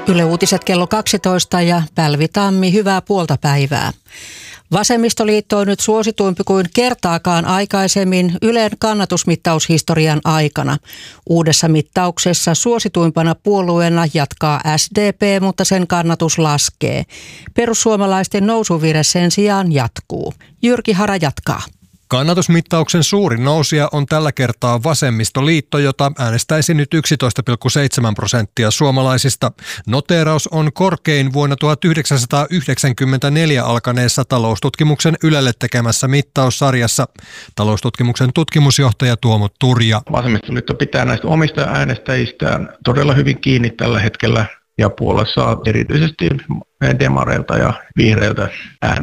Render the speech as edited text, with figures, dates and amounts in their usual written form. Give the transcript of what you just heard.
Yle Uutiset kello 12 ja Pälvi Tammi, hyvää puolta päivää. Vasemmistoliitto on nyt suosituimpi kuin kertaakaan aikaisemmin Ylen kannatusmittaushistorian aikana. Uudessa mittauksessa suosituimpana puolueena jatkaa SDP, mutta sen kannatus laskee. Perussuomalaisten nousuvire sen sijaan jatkuu. Jyrki Hara jatkaa. Kannatusmittauksen suurin nousija on tällä kertaa Vasemmistoliitto, jota äänestäisi nyt 11,7% suomalaisista. Noteeraus on korkein vuonna 1994 alkaneessa taloustutkimuksen Ylelle tekemässä mittaussarjassa. Taloustutkimuksen tutkimusjohtaja Tuomo Turja. Vasemmistoliitto pitää näistä omista äänestäjistään todella hyvin kiinni tällä hetkellä ja puolue saa erityisesti demareilta ja vihreiltä ääniä.